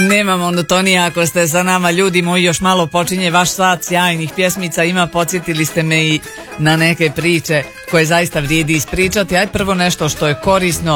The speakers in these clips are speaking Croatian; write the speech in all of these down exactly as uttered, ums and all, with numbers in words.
Nema monotonija ako ste sa nama, ljudi moji. Još malo počinje vaš sat sjajnih pjesmica. Ima, podsjetili ste me i na neke priče koje zaista vrijedi ispričati. Aj prvo nešto što je korisno.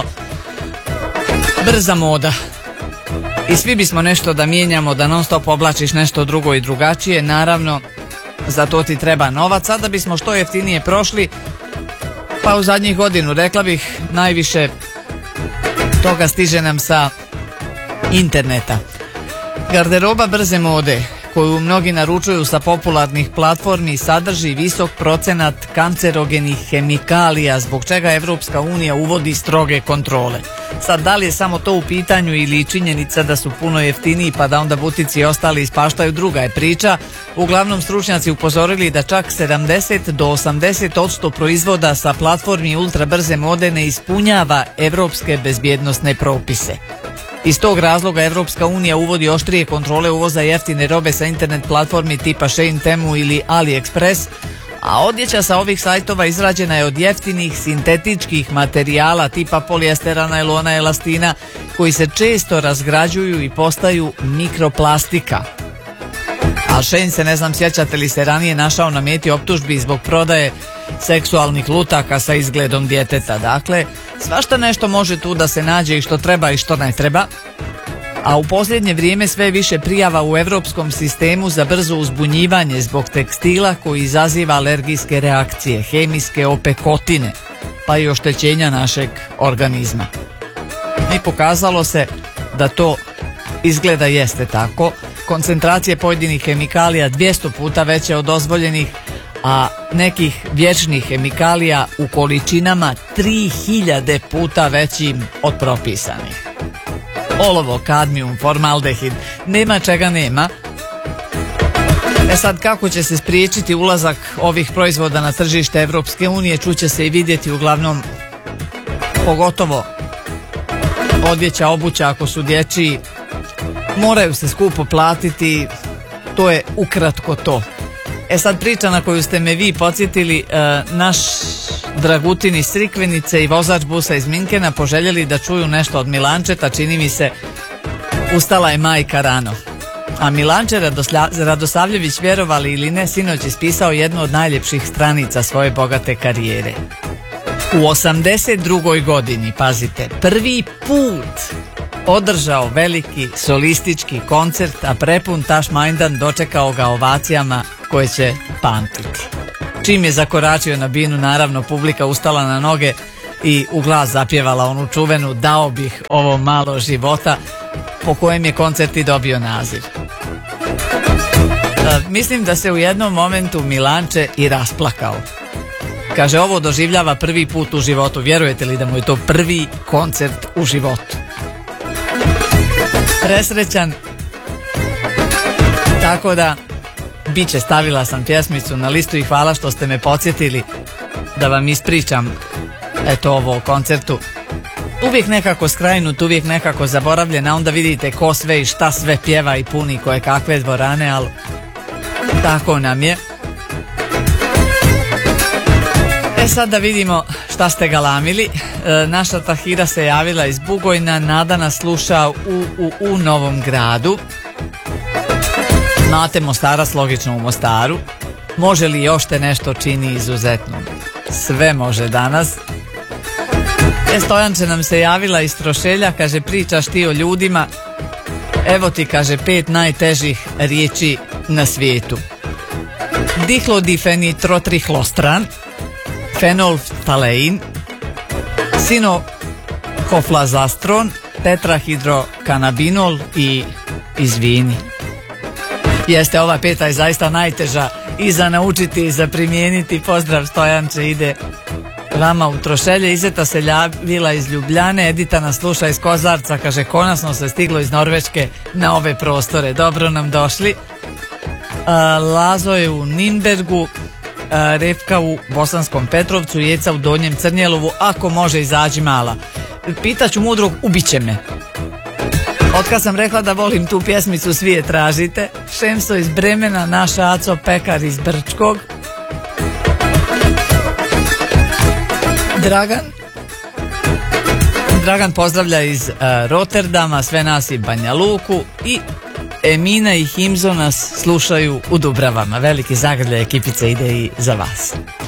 Brza moda. I svi bismo nešto da mijenjamo, da non stop oblačiš nešto drugo i drugačije. Naravno, za to ti treba novac, a da bismo što jeftinije prošli, pa u zadnjih godinu, rekla bih, najviše toga stiže nam sa interneta. Garderoba brze mode, koju mnogi naručuju sa popularnih platformi, sadrži visok procenat kancerogenih hemikalija, zbog čega Evropska unija uvodi stroge kontrole. Sad, da li je samo to u pitanju ili činjenica da su puno jeftiniji pa da onda butici i ostali ispaštaju, druga je priča. Uglavnom, stručnjaci upozorili da čak sedamdeset do osamdeset posto proizvoda sa platformi ultra brze mode ne ispunjava evropske bezbjednosne propise. Iz tog razloga Evropska unija uvodi oštrije kontrole uvoza jeftine robe sa internet platformi tipa Shein, Temu ili AliExpress, a odjeća sa ovih sajtova izrađena je od jeftinih sintetičkih materijala tipa polijestera, najlona, elastina, koji se često razgrađuju i postaju mikroplastika. A Shein se, ne znam sjećate li se, ranije našao na meti optužbi zbog prodaje seksualnih lutaka sa izgledom djeteta. Dakle, svašta nešto može tu da se nađe i što treba i što ne treba. A u posljednje vrijeme sve više prijava u europskom sistemu za brzo uzbunjivanje zbog tekstila koji izaziva alergijske reakcije, hemijske opekotine, pa i oštećenja našeg organizma. I pokazalo se da to izgleda jeste tako. Koncentracije pojedinih hemikalija dvjesto puta veće od dozvoljenih, a nekih vječnih hemikalija u količinama tri hiljade puta većim od propisanih. Olovo, kadmijum, formaldehid, nema čega nema. E sad, kako će se spriječiti ulazak ovih proizvoda na tržište Evropske unije, čuće se i vidjeti, uglavnom, pogotovo odjeća, obuća, ako su dječji, moraju se skupo platiti, to je ukratko to. E sad, priča na koju ste me vi podsjetili, e, naš Dragutin iz Crikvenice i vozač busa iz Minkena poželjeli da čuju nešto od Milančeta. Čini mi se, ustala je majka rano. A Milanče Radosla- Radosavljević, vjerovali ili ne, sinoć ispisao jednu od najljepših stranica svoje bogate karijere. U osamdeset drugoj godini, pazite, prvi put održao veliki solistički koncert, a prepun tašmajdan dočekao ga ovacijama koje će pamtiti. Čim je zakoračio na binu, naravno, publika ustala na noge i u glas zapjevala onu čuvenu "Dao bih ovo malo života", po kojem je koncert i dobio naziv. E, mislim da se u jednom momentu Milanče i rasplakao. Kaže, ovo doživljava prvi put u životu. Vjerujete li da mu je to prvi koncert u životu? Presrećan. Tako da, biće, stavila sam pjesmicu na listu i hvala što ste me podsjetili da vam ispričam eto ovo o koncertu. Uvijek nekako skrajnut, uvijek nekako zaboravljen, a onda vidite ko sve i šta sve pjeva i puni koje kakve dvorane, ali tako nam je. E sad da vidimo šta ste galamili. E, naša Tahira se javila iz Bugojna, Nada nas sluša u, u, u Novom Gradu. Mate Mostarac logično u Mostaru. Može li još te nešto čini izuzetno? Sve može danas. E, Stojanče nam se javila iz Trošelja, kaže, pričaš ti o ljudima. Evo ti, kaže, pet najtežih riječi na svijetu. Dihlodifenitrotrihlostran, fenolftalein, sinokoflazastron, tetrahidrokanabinol i izvini. Jeste, ova peta je zaista najteža i za naučiti i za primijeniti. Pozdrav, Stojanče, ide vama u Trošelje. Izeta se javila iz Ljubljane, Edita nas sluša iz Kozarca, kaže, konačno se stiglo iz Norveške na ove prostore, dobro nam došli. Lazo je u Nimbergu, Refka u Bosanskom Petrovcu, Jeca u Donjem Crnjelovu. Ako može, izađi mala. Pitaću mudrog, ubiće me. Otkad sam rekla da volim tu pjesmicu, svi je tražite. Šemso iz Bremena, naš Aco Pekar iz Brčkog. Dragan Dragan pozdravlja iz uh, Rotterdama, sve nas i Banja Luku i Emina i Himzo nas slušaju u Dubravama. Veliki zagrljaj ekipice ide i za vas.